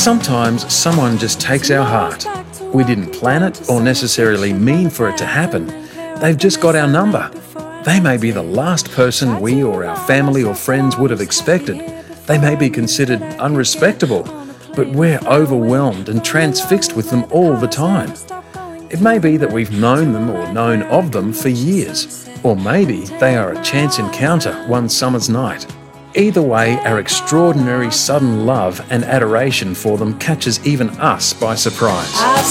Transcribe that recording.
Sometimes someone just takes our heart. We didn't plan it or necessarily mean for it to happen. They've just got our number. They may be the last person we or our family or friends would have expected. They may be considered unrespectable, but we're overwhelmed and transfixed with them all the time. It may be that we've known them or known of them for years, or maybe they are a chance encounter one summer's night. Either way, our extraordinary sudden love and adoration for them catches even us by surprise.